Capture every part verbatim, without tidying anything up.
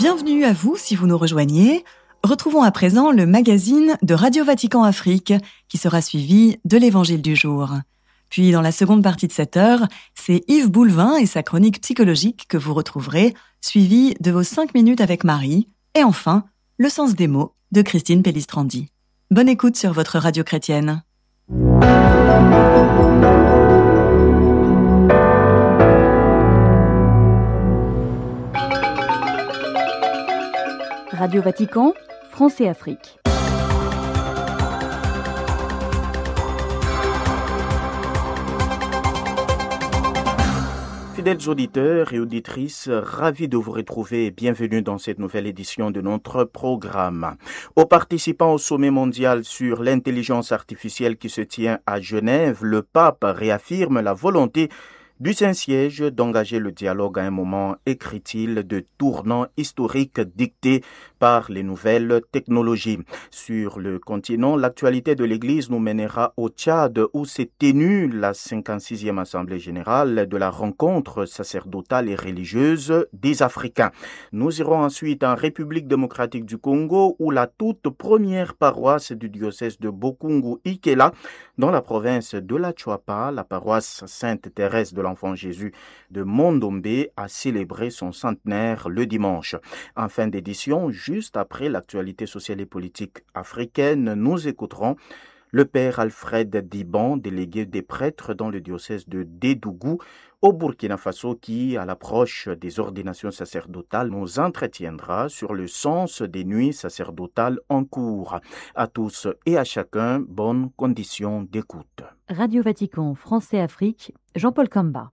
Bienvenue à vous si vous nous rejoignez. Retrouvons à présent le magazine de Radio Vatican Afrique qui sera suivi de l'Évangile du jour. Puis dans la seconde partie de cette heure, c'est Yves Boulevin et sa chronique psychologique que vous retrouverez, suivi de vos cinq minutes avec Marie. Et enfin, le sens des mots de Christine Pellistrandi. Bonne écoute sur votre radio chrétienne. Radio Vatican, France et Afrique. Fidèles auditeurs et auditrices, ravis de vous retrouver et bienvenue dans cette nouvelle édition de notre programme. Aux participants au sommet mondial sur l'intelligence artificielle qui se tient à Genève, le pape réaffirme la volonté du Saint-Siège d'engager le dialogue à un moment, écrit-il, de tournant historique dicté par les nouvelles technologies. Sur le continent, l'actualité de l'Église nous mènera au Tchad où s'est tenue la cinquante-sixième Assemblée générale de la rencontre sacerdotale et religieuse des Africains. Nous irons ensuite en République démocratique du Congo où la toute première paroisse du diocèse de Bokungu-Ikela, dans la province de la Chuapa, la paroisse Sainte-Thérèse de l'Enfant Jésus de Mondombe, a célébré son centenaire le dimanche. En fin d'édition, juste après l'actualité sociale et politique africaine, nous écouterons le père Alfred Diban, délégué des prêtres dans le diocèse de Dédougou, au Burkina Faso, qui, à l'approche des ordinations sacerdotales, nous entretiendra sur le sens des nuits sacerdotales en cours. À tous et à chacun, bonnes conditions d'écoute. Radio Vatican, France et Afrique, Jean-Paul Kamba.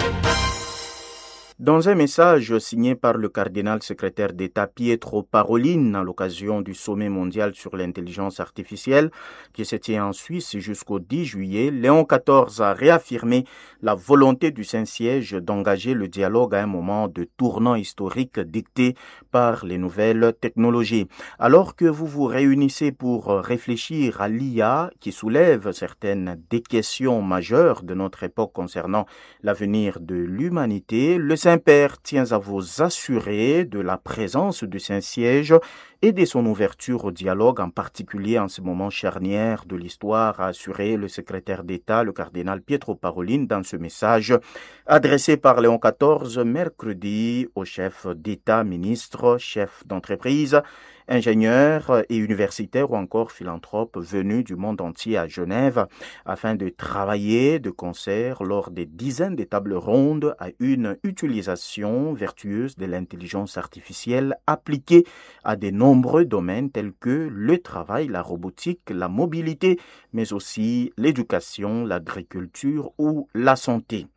Dans un message signé par le cardinal secrétaire d'État Pietro Parolin à l'occasion du sommet mondial sur l'intelligence artificielle qui se tient en Suisse jusqu'au dix juillet, Léon quatorze a réaffirmé la volonté du Saint-Siège d'engager le dialogue à un moment de tournant historique dicté par les nouvelles technologies. Alors que vous vous réunissez pour réfléchir à l'I A qui soulève certaines des questions majeures de notre époque concernant l'avenir de l'humanité, le Saint-Père tient à vous assurer de la présence du Saint-Siège et de son ouverture au dialogue, en particulier en ce moment charnière de l'histoire, a assuré le secrétaire d'État, le cardinal Pietro Parolin, dans ce message adressé par Léon quatorze mercredi aux chefs d'État, ministres, chefs d'entreprise, ingénieurs et universitaires ou encore philanthropes venus du monde entier à Genève afin de travailler de concert lors des dizaines de tables rondes à une utilisation vertueuse de l'intelligence artificielle appliquée à de nombreux domaines tels que le travail, la robotique, la mobilité, mais aussi l'éducation, l'agriculture ou la santé.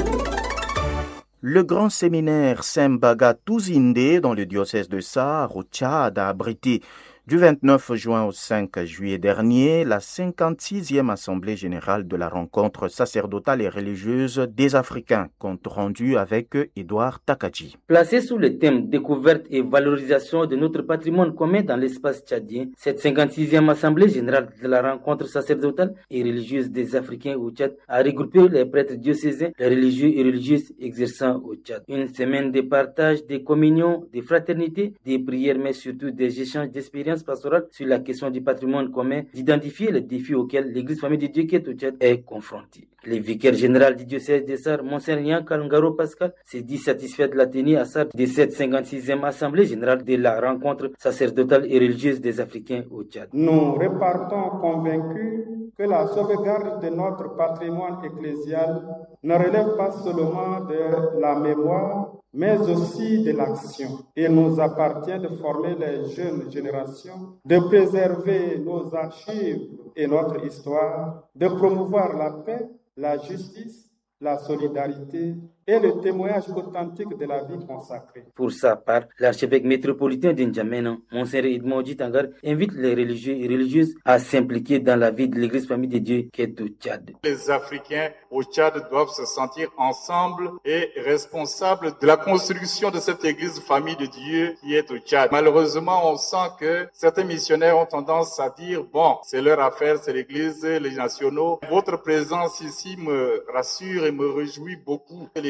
Le grand séminaire Sembaga Tuzinde dans le diocèse de Sarre au Tchad a abrité du vingt-neuf juin au cinq juillet dernier la cinquante-sixième Assemblée générale de la rencontre sacerdotale et religieuse des Africains, compte rendu avec Edouard Takadji. Placée sous le thème découverte et valorisation de notre patrimoine commun dans l'espace tchadien, cette cinquante-sixième Assemblée générale de la rencontre sacerdotale et religieuse des Africains au Tchad a regroupé les prêtres diocésains, les religieux et religieuses exerçant au Tchad. Une semaine de partage, de communion, de fraternité, des prières, mais surtout des échanges d'expériences pastorale sur la question du patrimoine commun, d'identifier les défis auxquels l'Église Famille de Dieu qui est au Tchad est confrontée. Le vicaire général du diocèse de Sarre, Monseigneur Kalangaro Pascal, s'est dit satisfait de la tenue à Sarre de cette cinquante-sixième Assemblée générale de la rencontre sacerdotale et religieuse des Africains au Tchad. Nous repartons convaincus que la sauvegarde de notre patrimoine ecclésial ne relève pas seulement de la mémoire, mais aussi de l'action. Il nous appartient de former les jeunes générations, de préserver nos archives et notre histoire, de promouvoir la paix, la justice, la solidarité et le témoignage authentique de la vie consacrée. Pour sa part, l'archevêque métropolitain d'Injamena, Monseigneur Edmondi Tangar, invite les religieux et religieuses à s'impliquer dans la vie de l'Église Famille de Dieu qui est au Tchad. Les Africains au Tchad doivent se sentir ensemble et responsables de la construction de cette Église Famille de Dieu qui est au Tchad. Malheureusement, on sent que certains missionnaires ont tendance à dire « bon, c'est leur affaire, c'est l'Église, les nationaux ». Votre présence ici me rassure et me réjouit beaucoup. L'Église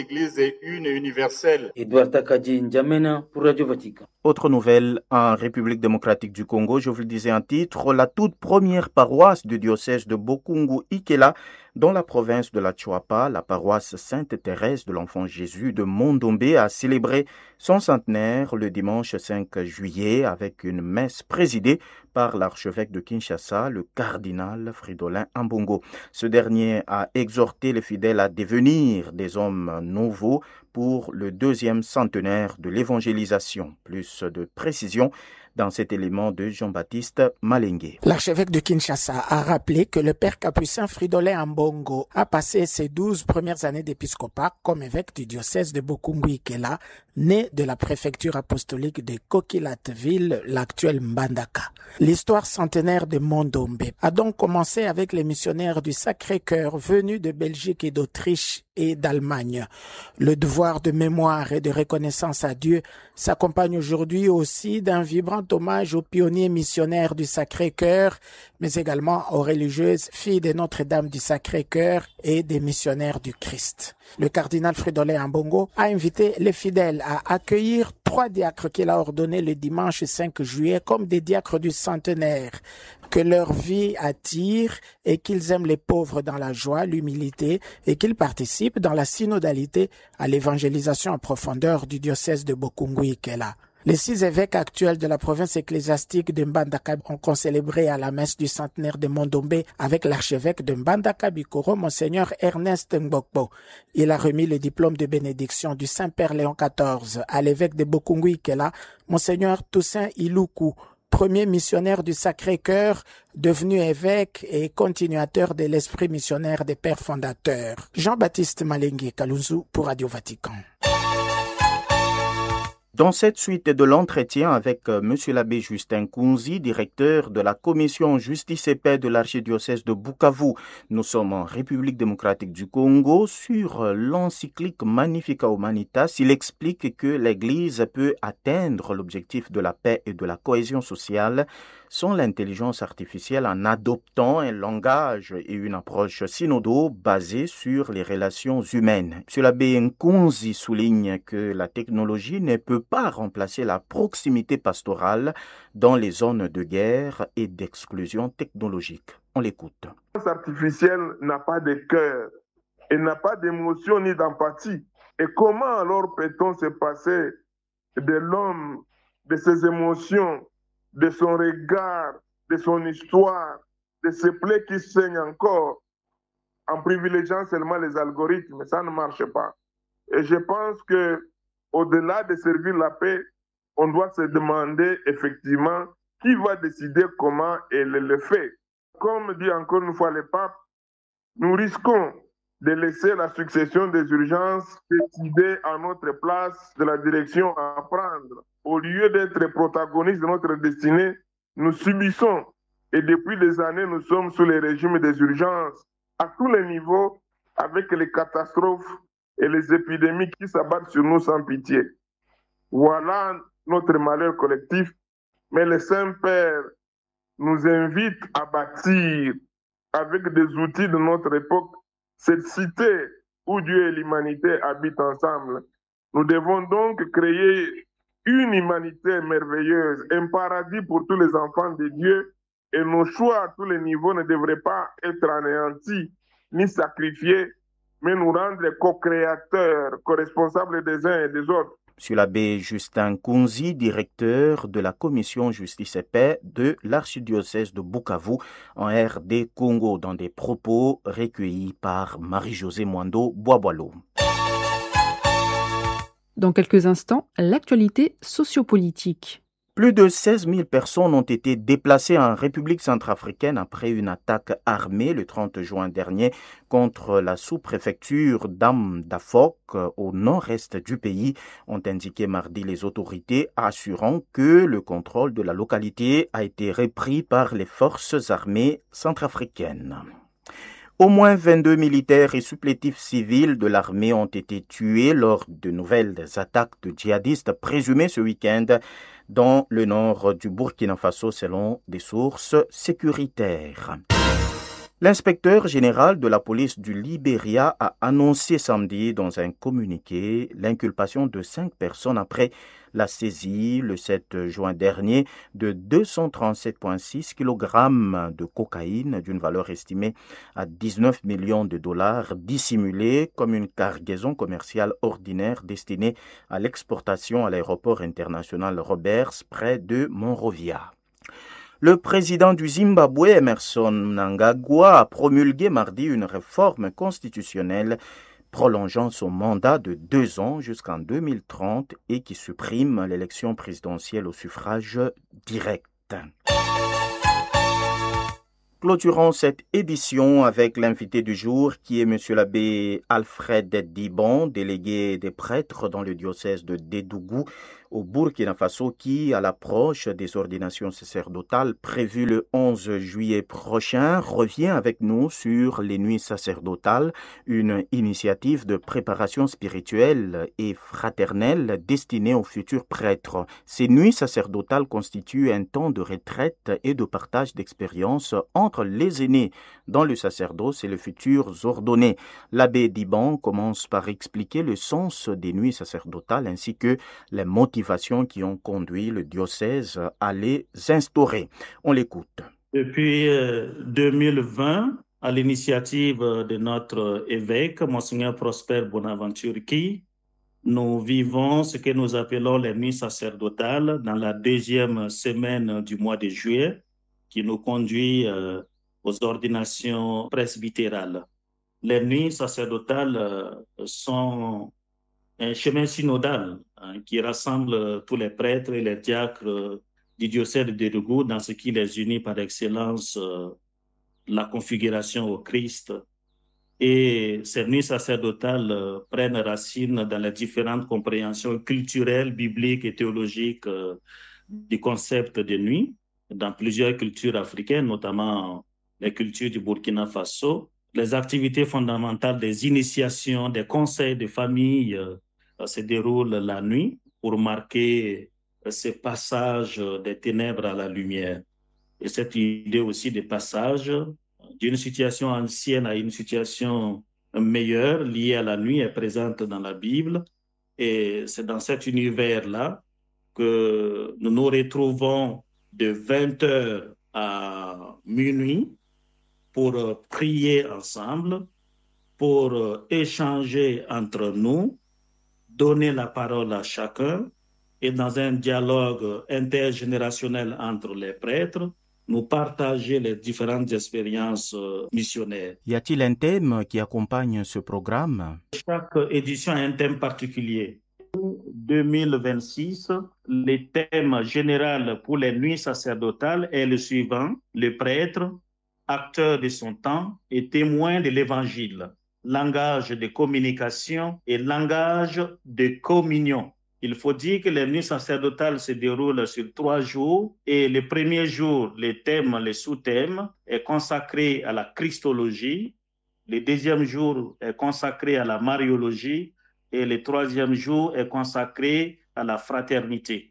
église est une et universelle. Edouard Takadji N'Djamena pour Radio Vatican. Autre nouvelle, en République démocratique du Congo, je vous le disais en titre, la toute première paroisse du diocèse de Bokungu-Ikela, dans la province de la Tchouapa, la paroisse Sainte-Thérèse de l'Enfant Jésus de Mondombe a célébré son centenaire le dimanche cinq juillet avec une messe présidée par l'archevêque de Kinshasa, le cardinal Fridolin Ambongo. Ce dernier a exhorté les fidèles à devenir des hommes nouveaux pour le deuxième centenaire de l'évangélisation. Plus de précision dans cet élément de Jean-Baptiste Malengue. L'archevêque de Kinshasa a rappelé que le père capucin Fridolin Ambongo a passé ses douze premières années d'épiscopat comme évêque du diocèse de Bokungu-Ikela, né de la préfecture apostolique de Kokilatville, l'actuelle Mbandaka. L'histoire centenaire de Mondombe a donc commencé avec les missionnaires du Sacré-Cœur venus de Belgique et d'Autriche et d'Allemagne. Le devoir de mémoire et de reconnaissance à Dieu s'accompagne aujourd'hui aussi d'un vibrant hommage aux pionniers missionnaires du Sacré-Cœur, mais également aux religieuses filles de Notre-Dame du Sacré-Cœur et des missionnaires du Christ. Le cardinal Fridolin Ambongo a invité les fidèles à accueillir trois diacres qu'il a ordonnés le dimanche cinq juillet comme des diacres du centenaire, que leur vie attire et qu'ils aiment les pauvres dans la joie, l'humilité et qu'ils participent dans la synodalité à l'évangélisation en profondeur du diocèse de Bokungu-Ikela. Les six évêques actuels de la province ecclésiastique de Mbandaka ont concélébré à la messe du centenaire de Mondombe avec l'archevêque de Mbandaka Bikoro, Monseigneur Ernest Ngbokbo. Il a remis le diplôme de bénédiction du Saint-Père Léon quatorze à l'évêque de Bokungu-Ikela, Monseigneur Toussaint Iluku, premier missionnaire du Sacré-Cœur, devenu évêque et continuateur de l'esprit missionnaire des pères fondateurs. Jean-Baptiste Malengue Kalunzu pour Radio Vatican. Dans cette suite de l'entretien avec M. l'abbé Justin Kunzi, directeur de la commission Justice et Paix de l'archidiocèse de Bukavu, nous sommes en République démocratique du Congo, sur l'encyclique Magnificat Humanitas. Il explique que l'Église peut atteindre l'objectif de la paix et de la cohésion sociale sans l'intelligence artificielle en adoptant un langage et une approche synodale basée sur les relations humaines. M. l'abbé Nkunzi souligne que la technologie ne peut pas remplacer la proximité pastorale dans les zones de guerre et d'exclusion technologique. On l'écoute. L'intelligence artificielle n'a pas de cœur, elle n'a pas d'émotion ni d'empathie. Et comment alors peut-on se passer de l'homme, de ses émotions, de son regard, de son histoire, de ses plaies qui saignent encore, en privilégiant seulement les algorithmes? Ça ne marche pas. Et je pense que au-delà de servir la paix, on doit se demander effectivement qui va décider comment elle le fait. Comme dit encore une fois le pape, nous risquons de laisser la succession des urgences décider à notre place de la direction à prendre. Au lieu d'être protagonistes de notre destinée, nous subissons. Et depuis des années, nous sommes sous les régimes des urgences à tous les niveaux, avec les catastrophes et les épidémies qui s'abattent sur nous sans pitié. Voilà notre malheur collectif, mais le Saint-Père nous invite à bâtir avec des outils de notre époque cette cité où Dieu et l'humanité habitent ensemble. Nous devons donc créer une humanité merveilleuse, un paradis pour tous les enfants de Dieu, et nos choix à tous les niveaux ne devraient pas être anéantis ni sacrifiés, mais nous rendre co-créateurs, co-responsables des uns et des autres. Monsieur l'abbé Justin Kunzi, directeur de la commission Justice et Paix de l'archidiocèse de Bukavu en R D Congo, dans des propos recueillis par Marie-Josée Mwando Boisboileau. Dans quelques instants, l'actualité sociopolitique. Plus de seize mille personnes ont été déplacées en République centrafricaine après une attaque armée le trente juin dernier contre la sous-préfecture d'Amdafok au nord-est du pays, ont indiqué mardi les autorités, assurant que le contrôle de la localité a été repris par les forces armées centrafricaines. Au moins vingt-deux militaires et supplétifs civils de l'armée ont été tués lors de nouvelles attaques de djihadistes présumées ce week-end dans le nord du Burkina Faso selon des sources sécuritaires. L'inspecteur général de la police du Libéria a annoncé samedi dans un communiqué l'inculpation de cinq personnes après la saisie le sept juin dernier de deux cent trente-sept virgule six kilogrammes de cocaïne d'une valeur estimée à dix-neuf millions de dollars dissimulée comme une cargaison commerciale ordinaire destinée à l'exportation à l'aéroport international Roberts près de Monrovia. Le président du Zimbabwe, Emmerson Mnangagwa, a promulgué mardi une réforme constitutionnelle prolongeant son mandat de deux ans jusqu'en deux mille trente et qui supprime l'élection présidentielle au suffrage direct. Clôturons cette édition avec l'invité du jour qui est M. l'abbé Alfred Dibon, délégué des prêtres dans le diocèse de Dédougou au Burkina Faso qui, à l'approche des ordinations sacerdotales prévues le onze juillet prochain, revient avec nous sur les nuits sacerdotales, une initiative de préparation spirituelle et fraternelle destinée aux futurs prêtres. Ces nuits sacerdotales constituent un temps de retraite et de partage d'expériences entre les aînés dans le sacerdoce et les futurs ordonnés. L'abbé Dibon commence par expliquer le sens des nuits sacerdotales ainsi que les motivations qui ont conduit le diocèse à les instaurer. On l'écoute. Depuis deux mille vingt, à l'initiative de notre évêque, Monseigneur Prosper Bonaventure Ki, nous vivons ce que nous appelons les nuits sacerdotales dans la deuxième semaine du mois de juillet, qui nous conduit aux ordinations presbytérales. Les nuits sacerdotales sont un chemin synodal hein, qui rassemble tous les prêtres et les diacres du diocèse de Dédougou dans ce qui les unit par excellence, euh, la configuration au Christ. Et ces nuits sacerdotales euh, prennent racine dans les différentes compréhensions culturelles, bibliques et théologiques euh, du concept de nuit dans plusieurs cultures africaines, notamment les cultures du Burkina Faso. Les activités fondamentales des initiations, des conseils de famille euh, se déroulent la nuit pour marquer ce passage des ténèbres à la lumière. Et cette idée aussi de passage d'une situation ancienne à une situation meilleure liée à la nuit est présente dans la Bible. Et c'est dans cet univers-là que nous nous retrouvons de vingt heures à minuit pour prier ensemble, pour échanger entre nous, donner la parole à chacun et dans un dialogue intergénérationnel entre les prêtres, nous partager les différentes expériences missionnaires. Y a-t-il un thème qui accompagne ce programme? Chaque édition a un thème particulier. deux mille vingt-six, le thème général pour les nuits sacerdotales est le suivant: le prêtre, acteur de son temps et témoin de l'Évangile. Langage de communication et langage de communion. Il faut dire que les nuits sacerdotales se déroulent sur trois jours et le premier jour, le thème, le sous-thème est consacré à la Christologie, le deuxième jour est consacré à la Mariologie et le troisième jour est consacré à la fraternité.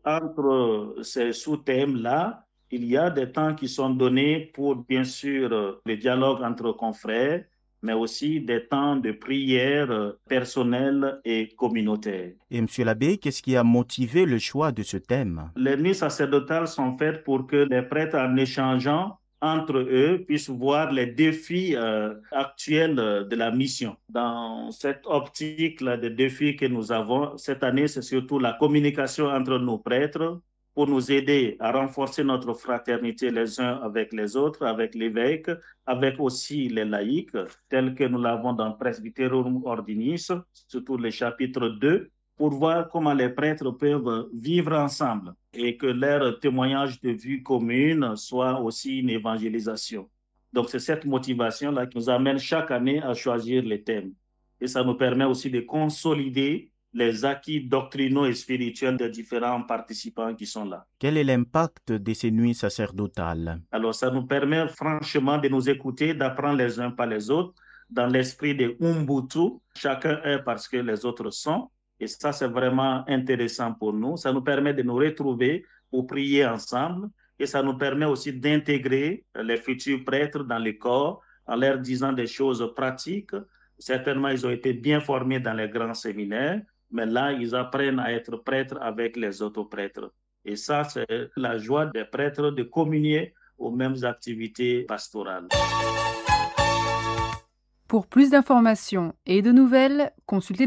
Entre ces sous-thèmes-là, il y a des temps qui sont donnés pour, bien sûr, le dialogue entre confrères, mais aussi des temps de prière personnelle et communautaire. Et M. l'abbé, qu'est-ce qui a motivé le choix de ce thème? Les nuits sacerdotales sont faites pour que les prêtres, en échangeant entre eux, puissent voir les défis euh, actuels de la mission. Dans cette optique-là de défis que nous avons, cette année, c'est surtout la communication entre nos prêtres, pour nous aider à renforcer notre fraternité les uns avec les autres, avec l'évêque, avec aussi les laïcs, tels que nous l'avons dans Presbyterorum Ordinis, surtout le chapitre deux, pour voir comment les prêtres peuvent vivre ensemble et que leur témoignage de vie commune soit aussi une évangélisation. Donc c'est cette motivation-là qui nous amène chaque année à choisir les thèmes. Et ça nous permet aussi de consolider les acquis doctrinaux et spirituels des différents participants qui sont là. Quel est l'impact de ces nuits sacerdotales? Alors, ça nous permet franchement de nous écouter, d'apprendre les uns par les autres, dans l'esprit de Ubuntu, chacun est parce que les autres sont. Et ça, c'est vraiment intéressant pour nous. Ça nous permet de nous retrouver pour prier ensemble et ça nous permet aussi d'intégrer les futurs prêtres dans les corps en leur disant des choses pratiques. Certainement, ils ont été bien formés dans les grands séminaires, mais là, ils apprennent à être prêtres avec les autres prêtres. Et ça, c'est la joie des prêtres de communier aux mêmes activités pastorales. Pour plus d'informations et de nouvelles, consultez